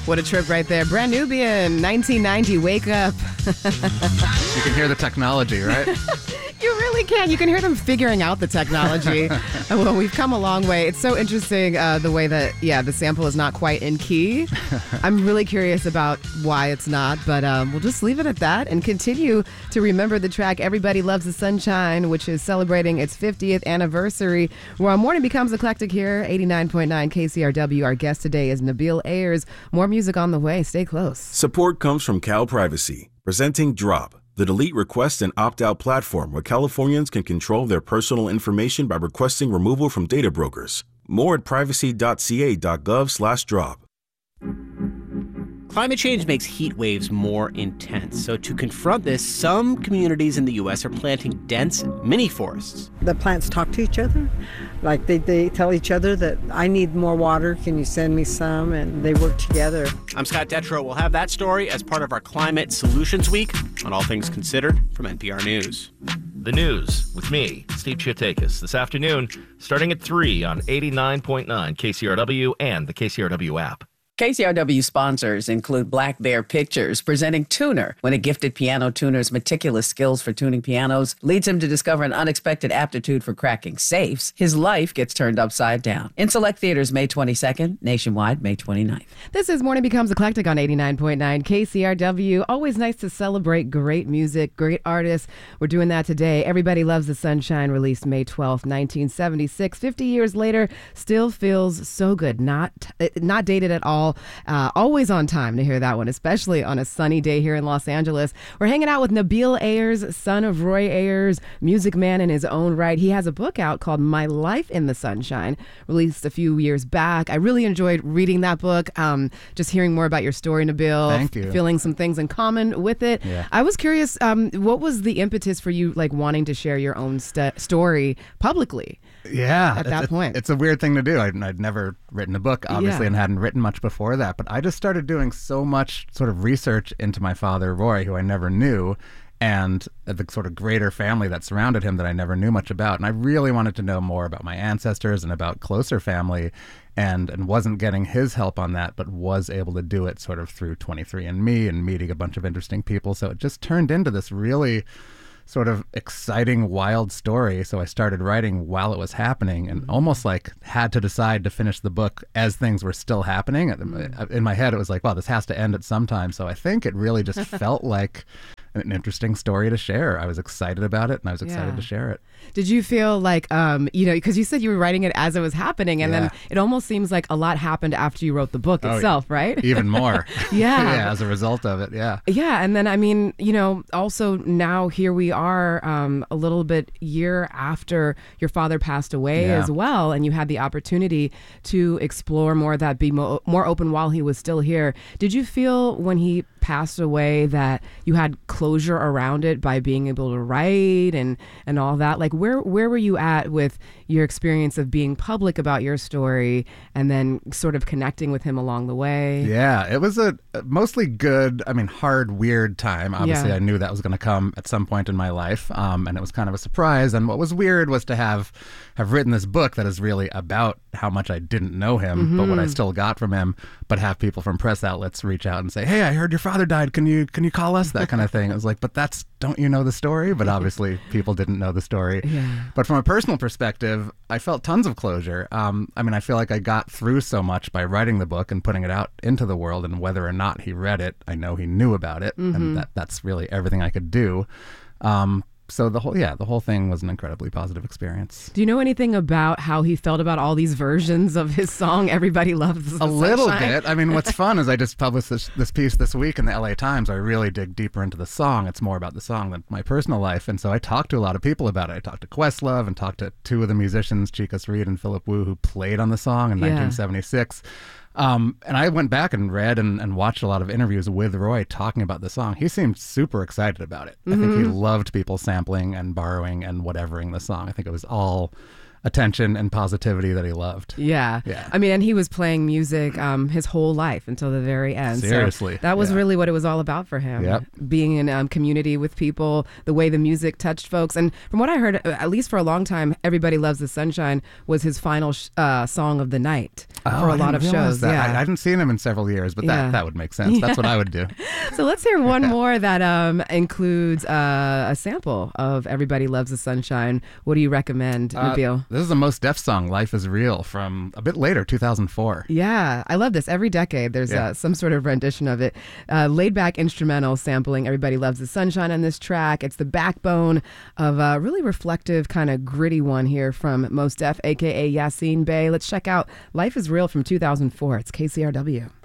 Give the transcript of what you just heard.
What a trip right there. Brand Nubian, 1990, Wake Up. You can hear the technology, right? You really can. You can hear them figuring out the technology. Well, we've come a long way. It's so interesting the way that, the sample is not quite in key. I'm really curious about why it's not, but we'll just leave it at that and continue to remember the track Everybody Loves the Sunshine, which is celebrating its 50th anniversary. Where our morning becomes eclectic here, 89.9 KCRW. Our guest today is Nabil Ayers. More music on the way. Stay close. Support comes from Cal Privacy, presenting Drop, the delete, request, and opt-out platform where Californians can control their personal information by requesting removal from data brokers. More at privacy.ca.gov/drop. Climate change makes heat waves more intense. So to confront this, some communities in the U.S. are planting dense mini forests. The plants talk to each other. Like they tell each other that I need more water. Can you send me some? And they work together. I'm Scott Detrow. We'll have that story as part of our Climate Solutions Week on All Things Considered from NPR News. The news with me, Steve Chiotakis, this afternoon, starting at 3 on 89.9 KCRW and the KCRW app. KCRW sponsors include Black Bear Pictures, presenting Tuner. When a gifted piano tuner's meticulous skills for tuning pianos leads him to discover an unexpected aptitude for cracking safes, his life gets turned upside down. In select theaters May 22nd, nationwide May 29th. This is Morning Becomes Eclectic on 89.9 KCRW. Always nice to celebrate great music, great artists. We're doing that today. Everybody Loves the Sunshine, released May 12th, 1976. 50 years later, still feels so good. Not dated at all. Always on time to hear that one, especially on a sunny day here in Los Angeles. We're hanging out with Nabil Ayers, son of Roy Ayers, music man in his own right. He has a book out called My Life in the Sunshine, released a few years back. I really enjoyed reading that book, just hearing more about your story, Nabil. Thank you. Feeling some things in common with it. Yeah. I was curious, what was the impetus for you, like, wanting to share your own story publicly? Yeah. At that point. It's a weird thing to do. I'd never written a book, obviously, and hadn't written much before that. But I just started doing so much sort of research into my father, Roy, who I never knew, and the sort of greater family that surrounded him that I never knew much about. And I really wanted to know more about my ancestors and about closer family, and wasn't getting his help on that, but was able to do it sort of through 23andMe and meeting a bunch of interesting people. So it just turned into this really sort of exciting, wild story. So I started writing while it was happening, and almost like had to decide to finish the book as things were still happening. In my head, it was like, well, this has to end at some time. So I think it really just felt like an interesting story to share. I was excited about it, and I was excited to share it. Did you feel like, because you said you were writing it as it was happening, and then it almost seems like a lot happened after you wrote the book itself, right? Even more. Yeah, as a result of it, yeah. Yeah, and then, I mean, also now here we are a little bit year after your father passed away as well, and you had the opportunity to explore more of that, be more open while he was still here. Did you feel when he passed away that you had closure around it by being able to write and all that? Like, where were you at with your experience of being public about your story and then sort of connecting with him along the way? Yeah, it was a mostly good, hard, weird time. Obviously, I knew that was going to come at some point in my life, and it was kind of a surprise. And what was weird was to have written this book that is really about how much I didn't know him, but what I still got from him, but have people from press outlets reach out and say, hey, I heard your father died. Can you call us? That kind of thing. It was like, but don't you know the story? But obviously people didn't know the story. Yeah. But from a personal perspective, I felt tons of closure. I feel like I got through so much by writing the book and putting it out into the world, and whether or not he read it, I know he knew about it, and that's really everything I could do. So the whole thing was an incredibly positive experience. Do you know anything about how he felt about all these versions of his song, Everybody Loves the Sunshine? A little bit. What's fun is I just published this piece this week in the LA Times. I really dig deeper into the song. It's more about the song than my personal life. And so I talked to a lot of people about it. I talked to Questlove and talked to two of the musicians, Chicas Reed and Philip Wu, who played on the song in 1976. And I went back and read and watched a lot of interviews with Roy talking about the song. He seemed super excited about it. I think he loved people sampling and borrowing and whatevering the song. I think it was all attention and positivity that he loved. Yeah. I mean, and he was playing music his whole life until the very end. Seriously. So that was really what it was all about for him. Yep. Being in community with people, the way the music touched folks. And from what I heard, at least for a long time, Everybody Loves the Sunshine was his final song of the night for a lot of shows. That. Yeah. I hadn't seen him in several years, but that would make sense. That's what I would do. So let's hear one more that includes a sample of Everybody Loves the Sunshine. What do you recommend, Nabil? This is a Mos Def song, Life is Real, from a bit later, 2004. Yeah, I love this. Every decade there's some sort of rendition of it. Laid back instrumental sampling Everybody Loves the Sunshine on this track. It's the backbone of a really reflective, kind of gritty one here from Mos Def, a.k.a. Yasin Bey. Let's check out Life is Real from 2004. It's KCRW.